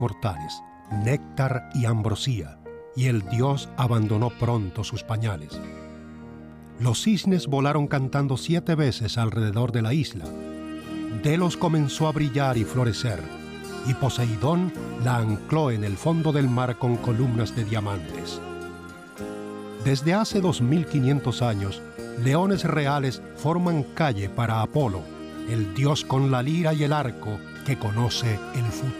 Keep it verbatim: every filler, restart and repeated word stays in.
mortales, néctar y ambrosía, y el dios abandonó pronto sus pañales. Los cisnes volaron cantando siete veces alrededor de la isla. Delos comenzó a brillar y florecer, y Poseidón la ancló en el fondo del mar con columnas de diamantes. Desde hace dos mil quinientos años, leones reales forman calle para Apolo, el dios con la lira y el arco que conoce el futuro.